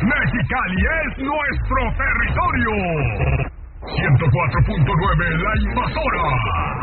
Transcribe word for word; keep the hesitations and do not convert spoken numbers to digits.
Mexicali es nuestro territorio. ciento cuatro punto nueve La Invasora.